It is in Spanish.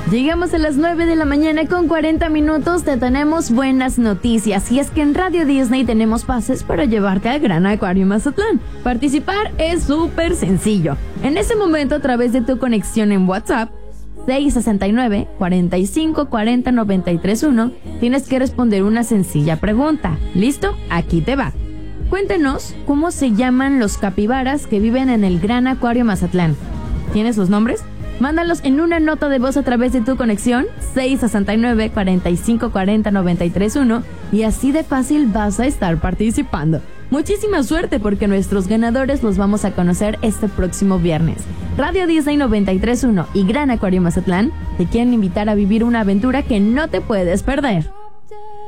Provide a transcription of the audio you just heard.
Llegamos a las 9 de la mañana con 40 minutos, te tenemos buenas noticias y es que en Radio Disney tenemos pases para llevarte al Gran Acuario Mazatlán. Participar es súper sencillo. En ese momento, a través de tu conexión en WhatsApp 669 45 40 931, tienes que responder una sencilla pregunta. ¿Listo? Aquí te va. Cuéntenos cómo se llaman los capibaras que viven en el Gran Acuario Mazatlán. ¿Tienes los nombres? Mándalos en una nota de voz a través de tu conexión 669 45 40 931 y así de fácil vas a estar participando. Muchísima suerte porque nuestros ganadores los vamos a conocer este próximo viernes. Radio Disney 93.1 y Gran Acuario Mazatlán te quieren invitar a vivir una aventura que no te puedes perder.